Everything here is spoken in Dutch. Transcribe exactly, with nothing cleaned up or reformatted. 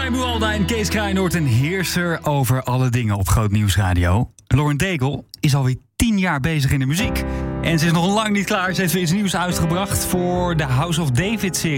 Kai Buwalda en Kees Kraaienoord, een heerser over alle dingen op Groot Nieuws Radio. Lauren Daigle is alweer tien jaar bezig in de muziek. En ze is nog lang niet klaar. Ze heeft weer iets nieuws uitgebracht voor de House of David-serie.